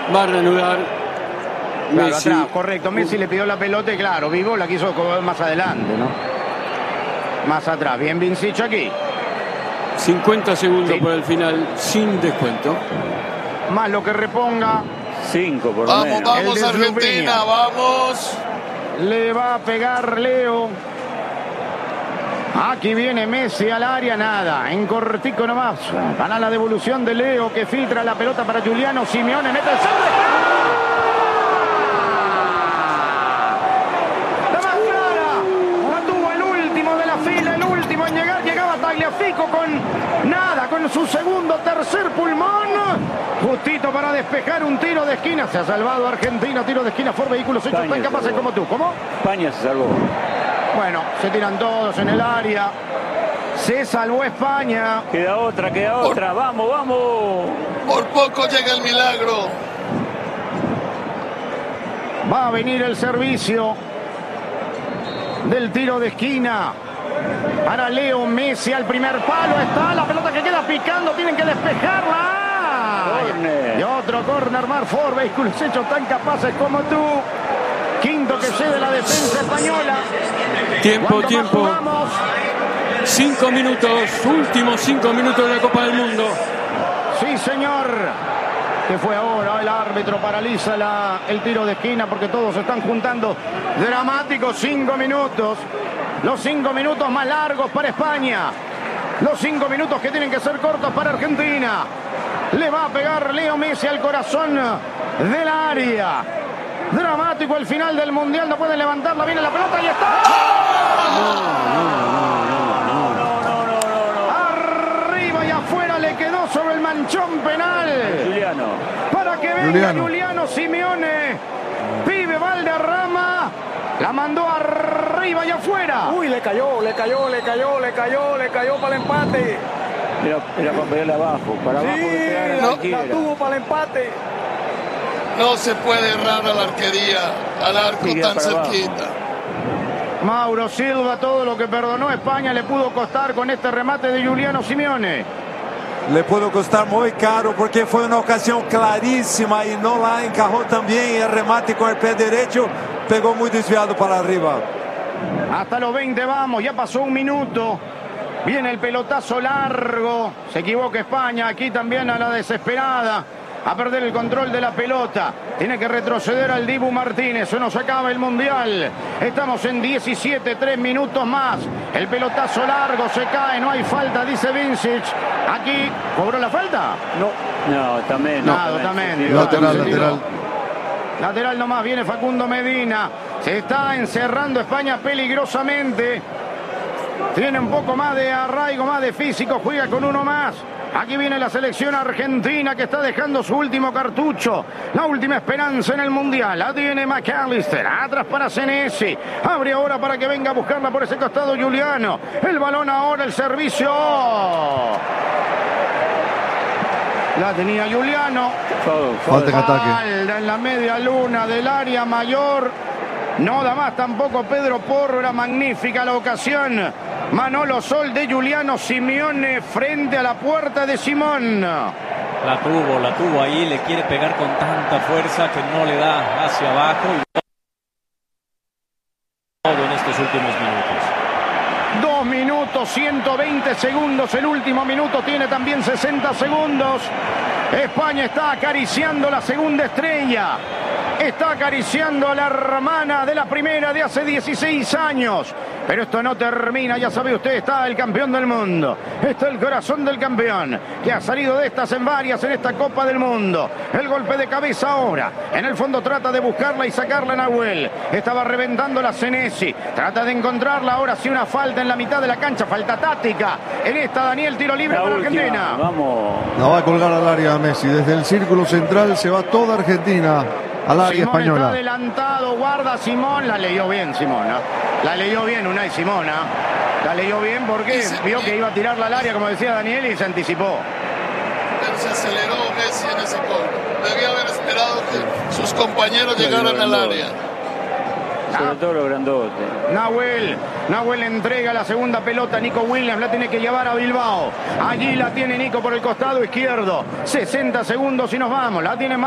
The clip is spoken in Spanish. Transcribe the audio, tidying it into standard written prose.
Va a reanudar. Claro, Messi. atrás, correcto. Messi le pidió la pelota y claro, Vigo la quiso cobrar más adelante, ¿no? Más atrás. Bien Vincic aquí. 50 segundos Sí. por el final, sin descuento. Más lo que reponga. 5 por lo Vamos, menos. vamos El de Argentina, Eslovenia. vamos. Le va a pegar Leo. Aquí viene Messi al área, nada. En cortico nomás. Para la devolución de Leo que filtra la pelota para Giuliano Simeone. Mete el centro. La más clara. La tuvo el último de la fila, el último en llegar. Llegaba Tagliafico con nada, con su segundo, tercer pulmón. Justito para despejar un tiro de esquina. Se ha salvado Argentina. Tiro de esquina por vehículos hechos tan capaces como tú. ¿Cómo? España se salvó. Bueno, se tiran todos en el área. Se salvó España. Queda otra, queda otra. Vamos, vamos. Por poco llega el milagro. Va a venir el servicio del tiro de esquina para Leo Messi al primer palo. Está la pelota que queda picando. Tienen que despejarla. Córner. Y otro córner más por vehículos hechos tan capaces como tú. Quinto que cede la defensa española. Tiempo, ¿Cuánto más tiempo. jugamos? 5 minutos, últimos 5 minutos de la Copa del Mundo. Sí, señor. ¿Qué fue ahora? El árbitro paraliza el tiro de esquina porque todos se están juntando. Dramáticos 5 minutos. Los 5 minutos más largos para España. Los 5 minutos que tienen que ser cortos para Argentina. Le va a pegar Leo Messi al corazón del área. Dramático el final del Mundial. No pueden levantarla. Viene la pelota y está. Arriba y afuera le quedó sobre el manchón penal. Juliano. Para que venga Giuliano Simeone. Pibe Valderrama. La mandó arriba y afuera. Uy, le cayó para el empate. Era para pegarle abajo. Para abajo que pegara Sí, cualquiera. la tuvo para el empate. No se puede errar a la arquería, al arco Sigue tan para abajo. cerquita. Mauro Silva, todo lo que perdonó España le pudo costar con este remate de Giuliano Simeone. Le pudo costar muy caro porque fue una ocasión clarísima y no la encajó también. Y el remate con el pie derecho pegó muy desviado para arriba. Hasta los 20 vamos, ya pasó un minuto. Viene el pelotazo largo. Se equivoca España, aquí también a la desesperada. A perder el control de la pelota. Tiene que retroceder al Dibu Martínez. Se nos acaba el Mundial. Estamos en 17, 3 minutos más. El pelotazo largo se cae. No hay falta, dice Vincic. Aquí, ¿cobró la falta? No, también. No, también. Lateral. Lateral nomás, viene Facundo Medina. Se está encerrando España peligrosamente. Tiene un poco más de arraigo, más de físico. Juega con uno más. Aquí viene la selección argentina que está dejando su último cartucho. La última esperanza en el Mundial. La tiene McAllister. Atrás para Senesi. Abre ahora para que venga a buscarla por ese costado Giuliano. El balón ahora, el servicio. La tenía Giuliano. Falta en ataque. Falta en la media luna del área mayor. No da más tampoco Pedro Porro. Era magnífica la ocasión. Manolo Sol de Giuliano Simeone frente a la puerta de Simón. La tuvo ahí, le quiere pegar con tanta fuerza que no le da hacia abajo. Y todo en estos últimos minutos. 2 minutos, 120 segundos. El último minuto tiene también 60 segundos. España está acariciando la segunda estrella. Está acariciando a la hermana de la primera de hace 16 años. Pero esto no termina, ya sabe usted, está el campeón del mundo. Está el corazón del campeón, que ha salido de estas en varias en esta Copa del Mundo. El golpe de cabeza ahora. En el fondo trata de buscarla y sacarla a Nahuel. Estaba reventando la Senesi. Trata de encontrarla ahora, sí, una falta en la mitad de la cancha. Falta táctica. En esta, Daniel, tiro libre para Argentina. Vamos. La va a colgar al área Messi. Desde el círculo central se va toda Argentina al área Simón está española. adelantado, guarda Simón. La leyó bien Simón, ¿no? La leyó bien Unai Simón, ¿no? La leyó bien porque vio que iba a tirarla al área, como decía Daniel, y se anticipó. Pero se aceleró Messi en ese gol. Debía haber esperado que sus compañeros llegaran al área. Sobre todo los grandotes. Nahuel entrega la segunda pelota. Nico Williams la tiene que llevar a Bilbao. Allí la tiene Nico por el costado izquierdo. 60 segundos y nos vamos. La tiene